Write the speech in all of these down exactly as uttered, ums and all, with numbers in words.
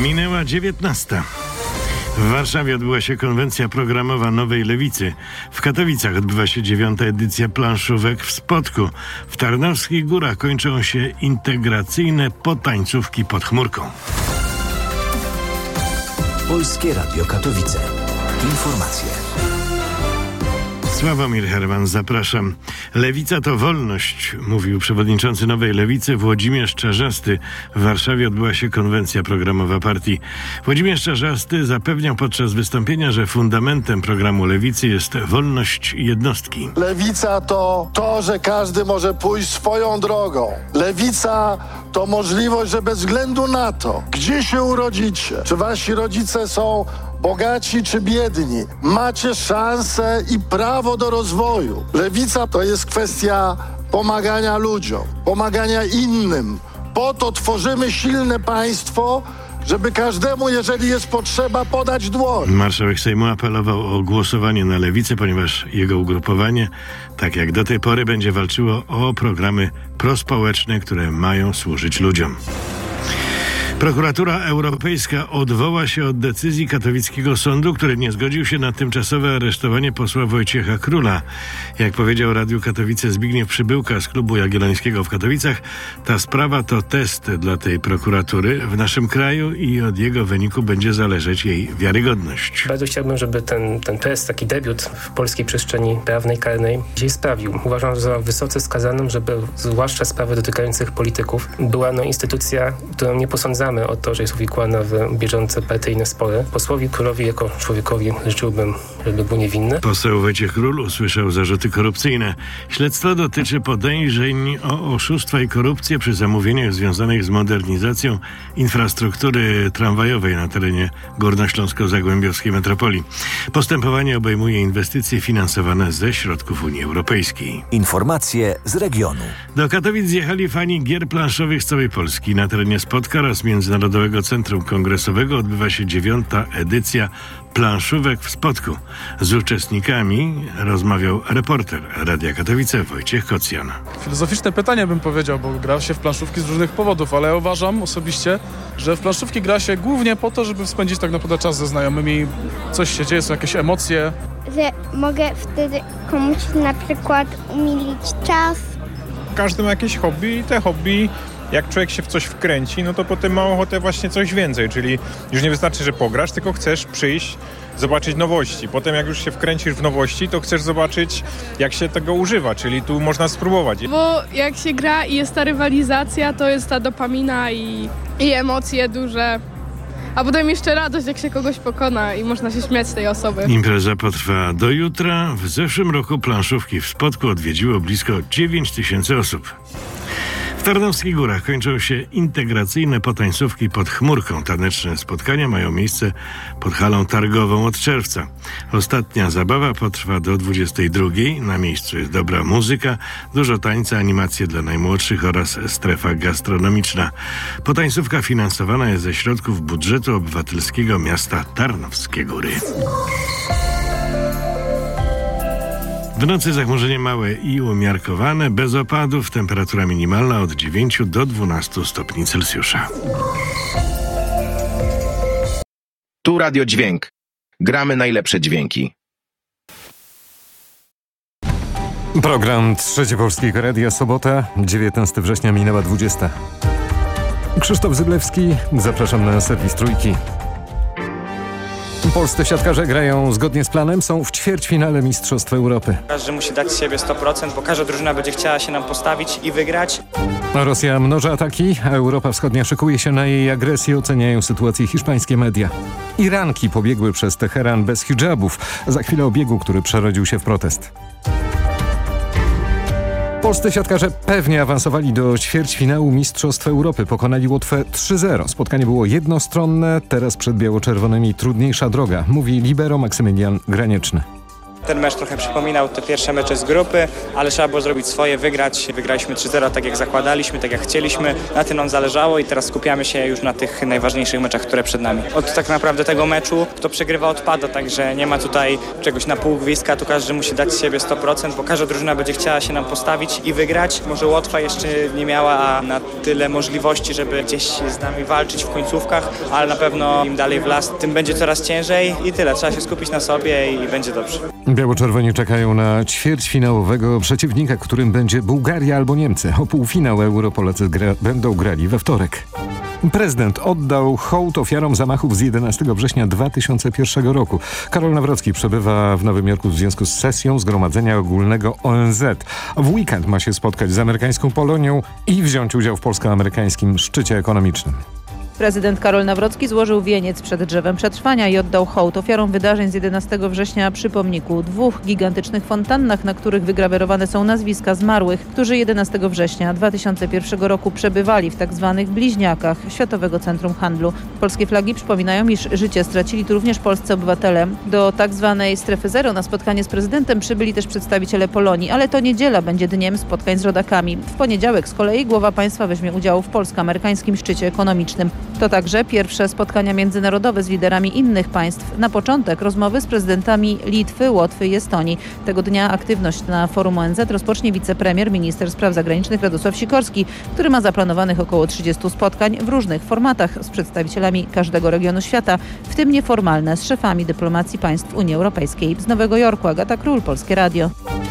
Minęła dziewiętnasta. W Warszawie odbyła się konwencja programowa Nowej Lewicy. W Katowicach odbywa się dziewiąta edycja planszówek w Spodku. W Tarnowskich Górach kończą się integracyjne potańcówki pod chmurką. Polskie Radio Katowice. Informacje. Sławomir Herman, zapraszam. Lewica to wolność, mówił przewodniczący Nowej Lewicy Włodzimierz Czarzasty. W Warszawie odbyła się konwencja programowa partii. Włodzimierz Czarzasty zapewniał podczas wystąpienia, że fundamentem programu Lewicy jest wolność jednostki. Lewica to to, że każdy może pójść swoją drogą. Lewica to możliwość, że bez względu na to, gdzie się urodzicie, czy wasi rodzice są bogaci czy biedni, macie szansę i prawo do rozwoju. Lewica to jest kwestia pomagania ludziom, pomagania innym. Po to tworzymy silne państwo, żeby każdemu, jeżeli jest potrzeba, podać dłoń. Marszałek Sejmu apelował o głosowanie na Lewicę, ponieważ jego ugrupowanie, tak jak do tej pory, będzie walczyło o programy prospołeczne, które mają służyć ludziom. Prokuratura Europejska odwoła się od decyzji katowickiego sądu, który nie zgodził się na tymczasowe aresztowanie posła Wojciecha Króla. Jak powiedział Radiu Katowice Zbigniew Przybyłka z klubu Jagiellońskiego w Katowicach, ta sprawa to test dla tej prokuratury w naszym kraju i od jego wyniku będzie zależeć jej wiarygodność. Bardzo chciałbym, żeby ten, ten test, taki debiut w polskiej przestrzeni prawnej, karnej się sprawił. Uważam za wysoce skazaną, żeby zwłaszcza sprawy dotykających polityków była no, instytucja, którą nie posądzamy o to, że jest uwikłana w bieżące partyjne spory. Posłowi Królowi jako człowiekowi życzyłbym, żeby był niewinny. Poseł Wojciech Król usłyszał zarzuty korupcyjne. Śledztwo dotyczy podejrzeń o oszustwa i korupcję przy zamówieniach związanych z modernizacją infrastruktury tramwajowej na terenie górnośląsko-zagłębiowskiej metropolii. Postępowanie obejmuje inwestycje finansowane ze środków Unii Europejskiej. Informacje z regionu. Do Katowic zjechali fani gier planszowych z całej Polski. Na terenie Spodka oraz Międzynarodowego Centrum Kongresowego odbywa się dziewiąta edycja planszówek w Spodku. Z uczestnikami rozmawiał reporter Radia Katowice Wojciech Kocjan. Filozoficzne pytanie bym powiedział, bo gra się w planszówki z różnych powodów, ale uważam osobiście, że w planszówki gra się głównie po to, żeby spędzić tak naprawdę czas ze znajomymi. Coś się dzieje, są jakieś emocje. Że mogę wtedy komuś na przykład umilić czas. Każdy ma jakieś hobby i te hobby, jak człowiek się w coś wkręci, no to potem ma ochotę właśnie coś więcej, czyli już nie wystarczy, że pograsz, tylko chcesz przyjść, zobaczyć nowości. Potem jak już się wkręcisz w nowości, to chcesz zobaczyć, jak się tego używa, czyli tu można spróbować. Bo jak się gra i jest ta rywalizacja, to jest ta dopamina i, i emocje duże. A potem jeszcze radość, jak się kogoś pokona i można się śmiać z tej osoby. Impreza potrwa do jutra. W zeszłym roku planszówki w Spodku odwiedziło blisko dziewięć tysięcy osób. W Tarnowskich Górach kończą się integracyjne potańcówki pod chmurką. Taneczne spotkania mają miejsce pod halą targową od czerwca. Ostatnia zabawa potrwa do dwudziestej drugiej. Na miejscu jest dobra muzyka, dużo tańca, animacje dla najmłodszych oraz strefa gastronomiczna. Potańcówka finansowana jest ze środków budżetu obywatelskiego miasta Tarnowskie Góry. W nocy zachmurzenie małe i umiarkowane, bez opadów, temperatura minimalna od dziewięciu do dwunastu stopni Celsjusza. Tu Radio Dźwięk. Gramy najlepsze dźwięki. Program Trzecie Polskiego Radia, sobota, dziewiętnastego września, minęła dwudziesta. Krzysztof Zyblewski, zapraszam na serwis Trójki. Polscy siatkarze grają zgodnie z planem, są w ćwierćfinale Mistrzostw Europy. Każdy musi dać z siebie sto procent, bo każda drużyna będzie chciała się nam postawić i wygrać. Rosja mnoży ataki, a Europa Wschodnia szykuje się na jej agresję, oceniają sytuację hiszpańskie media. Iranki pobiegły przez Teheran bez hidżabów. Za chwilę o biegu, który przerodził się w protest. Polscy siatkarze pewnie awansowali do ćwierćfinału Mistrzostw Europy. Pokonali Łotwę trzy zero. Spotkanie było jednostronne, teraz przed biało-czerwonymi trudniejsza droga, mówi libero Maksymilian Granieczny. Ten mecz trochę przypominał te pierwsze mecze z grupy, ale trzeba było zrobić swoje, wygrać. Wygraliśmy trzy zero, tak jak zakładaliśmy, tak jak chcieliśmy. Na tym nam zależało i teraz skupiamy się już na tych najważniejszych meczach, które przed nami. Od tak naprawdę tego meczu, kto przegrywa, odpada, także nie ma tutaj czegoś na pół gwizdka, tu każdy musi dać z siebie sto procent, bo każda drużyna będzie chciała się nam postawić i wygrać. Może Łotwa jeszcze nie miała na tyle możliwości, żeby gdzieś z nami walczyć w końcówkach, ale na pewno im dalej w las, tym będzie coraz ciężej i tyle. Trzeba się skupić na sobie i będzie dobrze. Biało-czerwoni czekają na ćwierćfinałowego przeciwnika, którym będzie Bułgaria albo Niemcy. O półfinał Euro Polacy gra- będą grali we wtorek. Prezydent oddał hołd ofiarom zamachów z jedenastego września dwa tysiące pierwszego roku. Karol Nawrocki przebywa w Nowym Jorku w związku z sesją Zgromadzenia Ogólnego O N Z. W weekend ma się spotkać z amerykańską Polonią i wziąć udział w polsko-amerykańskim szczycie ekonomicznym. Prezydent Karol Nawrocki złożył wieniec przed drzewem przetrwania i oddał hołd ofiarom wydarzeń z jedenastego września przy pomniku dwóch gigantycznych fontannach, na których wygrawerowane są nazwiska zmarłych, którzy jedenastego września dwa tysiące pierwszego roku przebywali w tzw. bliźniakach Światowego Centrum Handlu. Polskie flagi przypominają, iż życie stracili tu również polscy obywatele. Do tzw. strefy zero na spotkanie z prezydentem przybyli też przedstawiciele Polonii, ale to niedziela będzie dniem spotkań z rodakami. W poniedziałek z kolei głowa państwa weźmie udział w polsko-amerykańskim szczycie ekonomicznym. To także pierwsze spotkania międzynarodowe z liderami innych państw. Na początek rozmowy z prezydentami Litwy, Łotwy i Estonii. Tego dnia aktywność na forum O N Z rozpocznie wicepremier, minister spraw zagranicznych Radosław Sikorski, który ma zaplanowanych około trzydziestu spotkań w różnych formatach z przedstawicielami każdego regionu świata, w tym nieformalne z szefami dyplomacji państw Unii Europejskiej. Z Nowego Jorku Agata Król, Polskie Radio.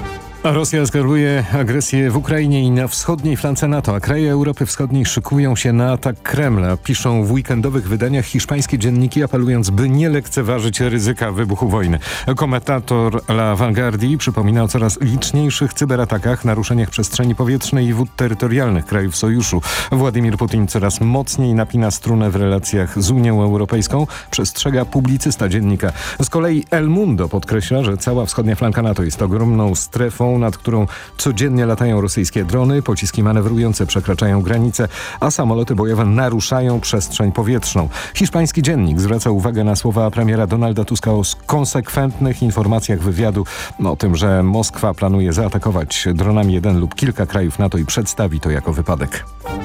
A Rosja eskaluje agresję w Ukrainie i na wschodniej flance NATO, a kraje Europy Wschodniej szykują się na atak Kremla. Piszą w weekendowych wydaniach hiszpańskie dzienniki, apelując, by nie lekceważyć ryzyka wybuchu wojny. Komentator La Vanguardii przypomina o coraz liczniejszych cyberatakach, naruszeniach przestrzeni powietrznej i wód terytorialnych krajów sojuszu. Władimir Putin coraz mocniej napina strunę w relacjach z Unią Europejską, przestrzega publicysta dziennika. Z kolei El Mundo podkreśla, że cała wschodnia flanka NATO jest ogromną strefą, nad którą codziennie latają rosyjskie drony, pociski manewrujące przekraczają granice, a samoloty bojowe naruszają przestrzeń powietrzną. Hiszpański dziennik zwraca uwagę na słowa premiera Donalda Tuska o konsekwentnych informacjach wywiadu o tym, że Moskwa planuje zaatakować dronami jeden lub kilka krajów NATO i przedstawi to jako wypadek.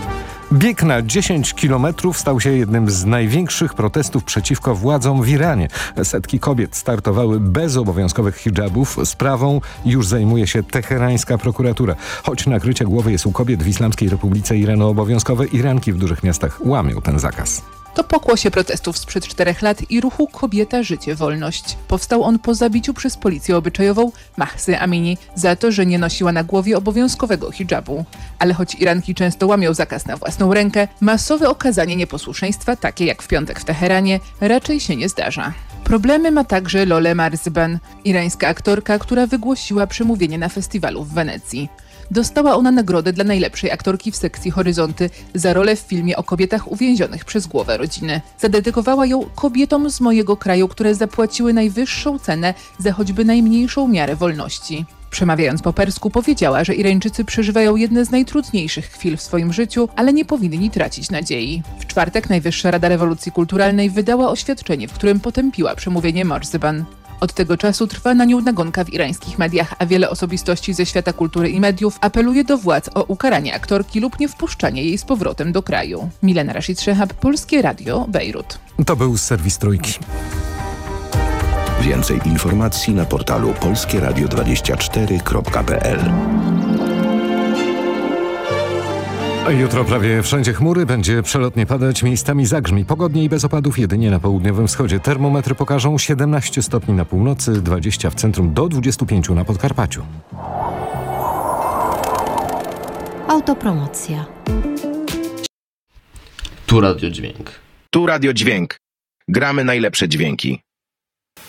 Bieg na dziesięć kilometrów stał się jednym z największych protestów przeciwko władzom w Iranie. Setki kobiet startowały bez obowiązkowych hijabów. Sprawą już zajmuje się teherańska prokuratura. Choć nakrycie głowy jest u kobiet w Islamskiej Republice Iranu obowiązkowe, Iranki w dużych miastach łamią ten zakaz. To pokłosie protestów sprzed czterech lat i ruchu Kobieta, Życie, Wolność. Powstał on po zabiciu przez policję obyczajową Mahsy Amini za to, że nie nosiła na głowie obowiązkowego hijabu. Ale choć Iranki często łamią zakaz na własną rękę, masowe okazanie nieposłuszeństwa, takie jak w piątek w Teheranie, raczej się nie zdarza. Problemy ma także Lole Marzban, irańska aktorka, która wygłosiła przemówienie na festiwalu w Wenecji. Dostała ona nagrodę dla najlepszej aktorki w sekcji Horyzonty za rolę w filmie o kobietach uwięzionych przez głowę rodziny. Zadedykowała ją kobietom z mojego kraju, które zapłaciły najwyższą cenę za choćby najmniejszą miarę wolności. Przemawiając po persku powiedziała, że Irańczycy przeżywają jedne z najtrudniejszych chwil w swoim życiu, ale nie powinni tracić nadziei. W czwartek Najwyższa Rada Rewolucji Kulturalnej wydała oświadczenie, w którym potępiła przemówienie Marzban. Od tego czasu trwa na nią nagonka w irańskich mediach, a wiele osobistości ze świata kultury i mediów apeluje do władz o ukaranie aktorki lub nie wpuszczanie jej z powrotem do kraju. Milena Rashid-Szehab, Polskie Radio, Bejrut. To był serwis Trójki. Więcej informacji na portalu polskie radio dwadzieścia cztery kropka p l. Jutro prawie wszędzie chmury, będzie przelotnie padać, miejscami zagrzmi. Pogodnie i bez opadów jedynie na południowym wschodzie. Termometry pokażą siedemnaście stopni na północy, dwadzieścia w centrum, do dwudziestu pięciu na Podkarpaciu. Autopromocja. Tu Radio Dźwięk. Tu Radio Dźwięk. Gramy najlepsze dźwięki.